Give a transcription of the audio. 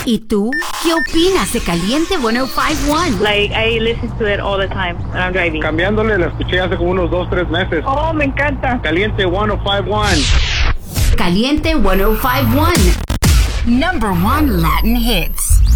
¿Y tú? ¿Qué opinas de Caliente 105.1? Like, I listen to it all the time when I'm driving. Cambiándole, la escuché hace como unos 2-3 meses. Oh, me encanta. Caliente 105.1. Caliente 105.1. Number 1 Latin hits.